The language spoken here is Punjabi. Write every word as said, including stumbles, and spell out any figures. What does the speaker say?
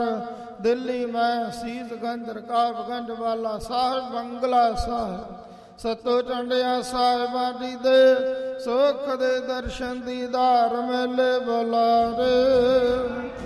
ਦਿੱਲੀ ਮੈਂ ਸੀਸ ਗੰਜ ਰਕਾਬ ਗੰਜ ਵਾਲਾ ਸਾਹਿਬ ਬੰਗਲਾ ਸਾਹਿਬ ਸਤੋ ਚੰਡਿਆ ਸਾਹਿਬਾਂ ਦੀ ਦੇ ਸੁਖ ਦੇ ਦਰਸ਼ਨ ਦੀਦਾਰ ਮੇਲੇ ਬੁਲਾਰੇ।